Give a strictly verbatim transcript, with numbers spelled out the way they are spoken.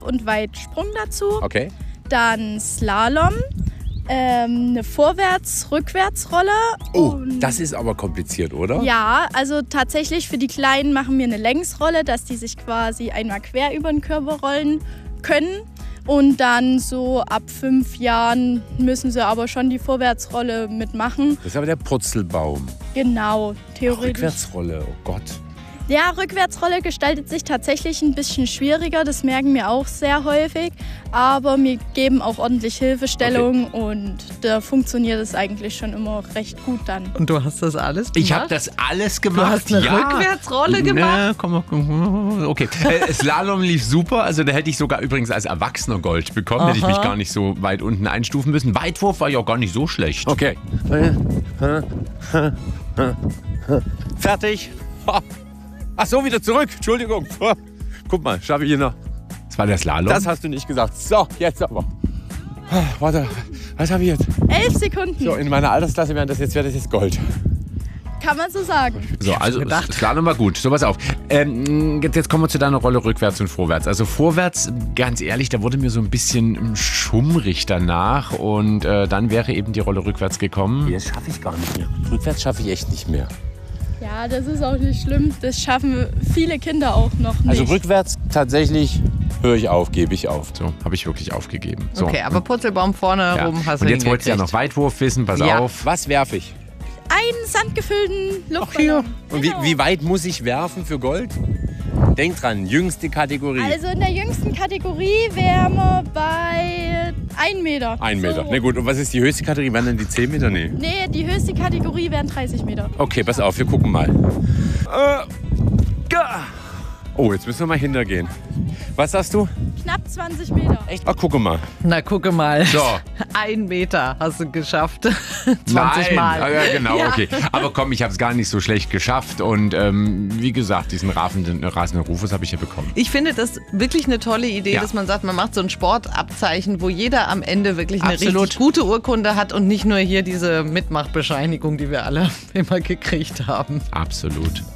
und Weitsprung dazu. Okay. Dann Slalom, ähm, eine Vorwärts-Rückwärtsrolle. Oh, das ist aber kompliziert, oder? Ja, also tatsächlich für die Kleinen machen wir eine Längsrolle, dass die sich quasi einmal quer über den Körper rollen können. Und dann so ab fünf Jahren müssen sie aber schon die Vorwärtsrolle mitmachen. Das ist aber der Purzelbaum. Genau, theoretisch. Rückwärtsrolle, oh Gott. Ja, Rückwärtsrolle gestaltet sich tatsächlich ein bisschen schwieriger. Das merken wir auch sehr häufig. Aber wir geben auch ordentlich Hilfestellung okay. Und da funktioniert es eigentlich schon immer recht gut dann. Und du hast das alles gemacht? Ich habe das alles gemacht. Du hast eine ja. Rückwärtsrolle gemacht? Nee, komm, komm, okay. Äh, Slalom lief super. Also da hätte ich sogar übrigens als Erwachsener Gold bekommen. Aha. Hätte ich mich gar nicht so weit unten einstufen müssen. Weitwurf war ja auch gar nicht so schlecht. Okay. Fertig. Ach so, wieder zurück. Entschuldigung. Guck mal, schaffe ich hier noch. Das war der Slalom. Das hast du nicht gesagt. So, jetzt aber. Warte, was habe ich jetzt? Elf Sekunden. So, in meiner Altersklasse wäre das jetzt, wäre das jetzt Gold. Kann man so sagen. So, also Slalom war gut. So, pass auf. Ähm, jetzt kommen wir zu deiner Rolle rückwärts und vorwärts. Also vorwärts, ganz ehrlich, da wurde mir so ein bisschen schummrig danach. Und äh, dann wäre eben die Rolle rückwärts gekommen. Das schaffe ich gar nicht mehr. Rückwärts schaffe ich echt nicht mehr. Ja, das ist auch nicht schlimm. Das schaffen viele Kinder auch noch nicht. Also rückwärts tatsächlich höre ich auf, gebe ich auf. So, habe ich wirklich aufgegeben. So. Okay, aber Purzelbaum vorne ja. rum hast du Und jetzt wolltest du ja noch Weitwurf wissen. Pass ja. auf. Was werfe ich? Einen sandgefüllten Luftballon. Und genau. wie, wie weit muss ich werfen für Gold? Denk dran, jüngste Kategorie. Also in der jüngsten Kategorie wären wir bei ein Meter. Ein so. Meter. Na gut, und was ist die höchste Kategorie? Wären dann die zehn Meter? Nee. Nee, die höchste Kategorie wären dreißig Meter. Okay, pass auf, wir gucken mal. Äh, oh, jetzt müssen wir mal hintergehen. Was sagst du? Knapp zwanzig Meter. Echt? Ach, gucke mal. Na, gucke mal. So. Ein Meter hast du geschafft. zwanzig Nein. Mal. Ah, ja, genau, ja. Okay. Aber komm, ich habe es gar nicht so schlecht geschafft. Und ähm, wie gesagt, diesen rasenden, rasenden Rufus habe ich ja bekommen. Ich finde das wirklich eine tolle Idee, ja. dass man sagt, man macht so ein Sportabzeichen, wo jeder am Ende wirklich eine Absolut. richtig gute Urkunde hat und nicht nur hier diese Mitmachbescheinigung, die wir alle immer gekriegt haben. Absolut.